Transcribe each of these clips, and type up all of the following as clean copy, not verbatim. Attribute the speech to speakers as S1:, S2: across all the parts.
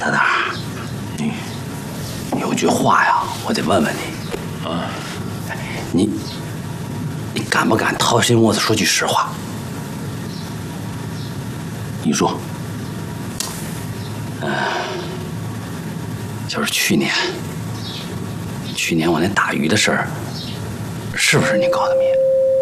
S1: 大胆，你有句话呀，我得问问你啊，你敢不敢掏心窝子说句实话？你说，就是去年我那打鱼的事儿，是不是你搞的灭？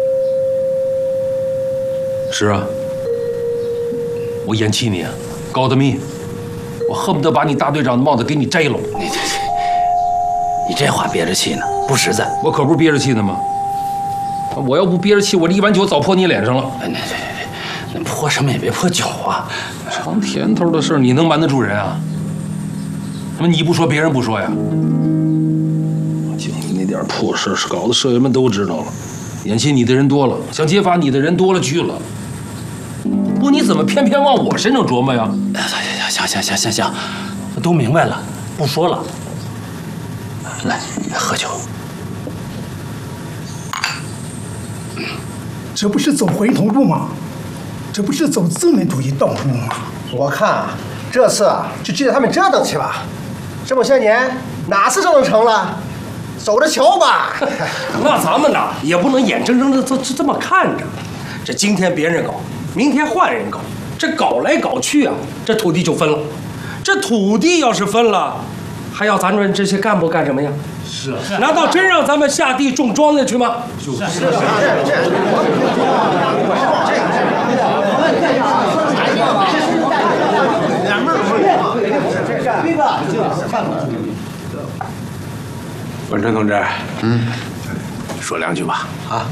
S2: 是啊，我延期你，搞的密，我恨不得把你大队长的帽子给你摘了。
S1: 你这话憋着气呢，不实在。
S2: 我可不是憋着气呢吗？我要不憋着气，我这一碗酒早泼你脸上了。
S1: 那泼什么也别泼酒啊！
S2: 尝甜头的事儿，你能瞒得住人啊？怎么你不说，别人不说呀？就你那点破事，搞得社员们都知道了。眼前你的人多了，想揭发你的人多了去了。不，你怎么偏偏往我身上琢磨呀？
S1: 行，我都明白了，不说了。来，喝酒。
S3: 这不是走回头路吗？这不是走资本主义道路吗？
S4: 我看这次就记着他们折腾去吧。这么些年哪次折腾成了？走着瞧吧。
S5: 那咱们呢也不能眼睁睁的这么看着，这今天别人搞，明天换人搞，这搞来搞去啊，这土地就分了。这土地要是分了，还要咱们这些干部干什么呀？是。难道真让咱们下地种庄稼去吗？是。
S6: 文成同志，说两句吧。啊，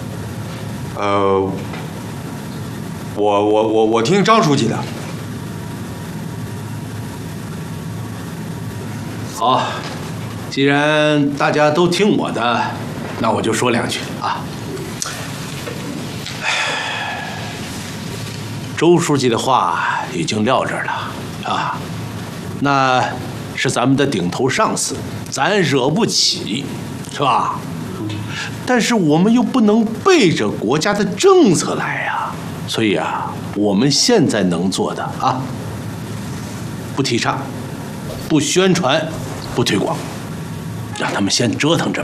S6: 我听张书记的。好，既然大家都听我的，那我就说两句啊。周书记的话已经撂这儿了啊，那是咱们的顶头上司，咱惹不起，是吧？但是我们又不能背着国家的政策来呀，所以啊，我们现在能做的啊，不提倡，不宣传，不推广，让他们先折腾着